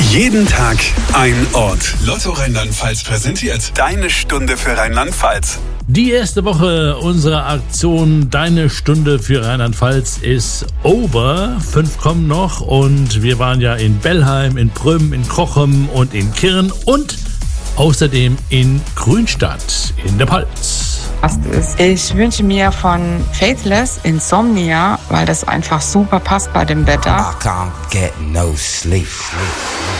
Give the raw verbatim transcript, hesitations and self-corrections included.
Jeden Tag ein Ort. Lotto Rheinland-Pfalz präsentiert Deine Stunde für Rheinland-Pfalz. Die erste Woche unserer Aktion Deine Stunde für Rheinland-Pfalz ist over. Fünf kommen noch und wir waren ja in Bellheim, in Prüm, in Krochem und in Kirn und außerdem in Grünstadt in der Pfalz. Ich wünsche mir von Faithless Insomnia, weil das einfach super passt bei dem Wetter. I can't get no sleep.